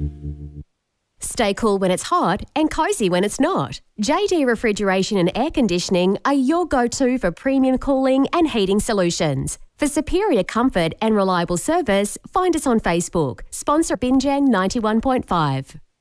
Stay cool when it's hot and cosy when it's not. JD Refrigeration and Air Conditioning are your go-to for premium cooling and heating solutions. For superior comfort and reliable service, find us on Facebook. Sponsor Binjang 91.5.